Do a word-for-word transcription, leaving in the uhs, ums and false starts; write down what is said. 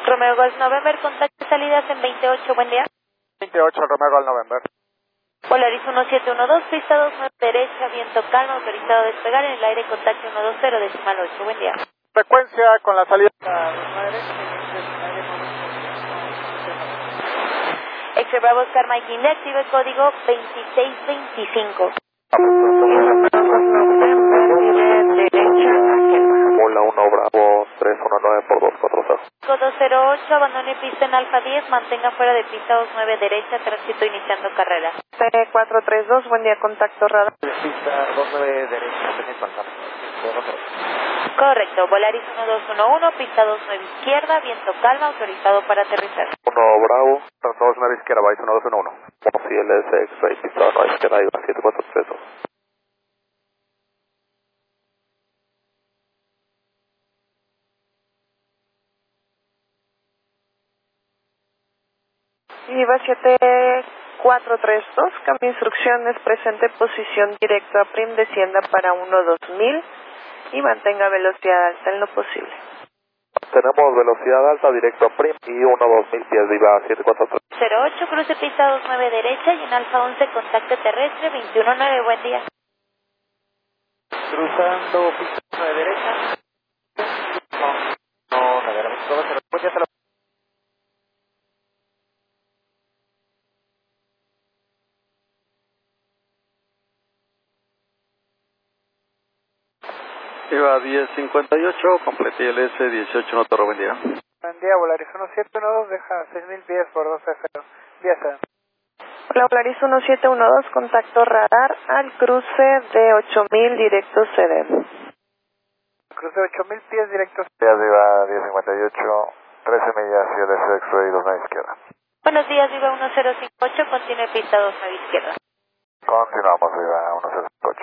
Romeo Golf November, contacto salidas en veintiocho, buen día. veintiocho, Romeo Golf November. Polaris uno siete uno dos, pista dos nueve derecha, viento calma, autorizado a despegar en el aire, contacto uno dos cero, decimal ocho, buen día. Frecuencia con la salida. X Bravo Oscar Mike India, activa el código veintiséis veinticinco. Hola uno Bravo tres uno nueve por dos cuatro cero. dos cero ocho, abandone pista en Alfa diez, mantenga fuera de pista dos nueve derecha, tránsito iniciando carrera. P cuatro tres dos, buen día, contacto radar. Pista dos nueve derecha, tenis faltando. Correcto, Volaris uno dos uno uno, pista dos nueve izquierda, viento calma, autorizado para aterrizar. uno Bravo, dos nueve izquierda, vais uno dos uno uno. Como si L S X-Ray, pista nueve izquierda, iba siete cuatro tres dos. Viva siete cuatro tres dos, cambio de instrucciones, presente posición directo a Prim, descienda para uno dos mil y mantenga velocidad alta en lo posible. Tenemos velocidad alta directo a Prim y uno dos mil pies de IVA siete cuatro tres. cero ocho, cruce pista dos nueve derecha y en Alfa once, contacto terrestre veintiuno nueve, buen día. Cruzando pista nueve derecha. No, no, no, no, no, no, no, ya se lo... Iba diez cincuenta y ocho, completé el S dieciocho, no te buen día. Buen día, Volaris uno siete uno dos, deja seis mil pies por dos F. Díaz. Hola, Volaris uno siete uno dos, contacto radar al cruce de ocho mil directo C D. Cruce ocho mil pies directos. Ya arriba diez cincuenta y ocho, trece millas y el S X-Ray dos nueve izquierda. Buenos días, Viva uno cero cinco ocho, continúe pista dos nueve izquierda. Continuamos, arriba uno cero cinco ocho.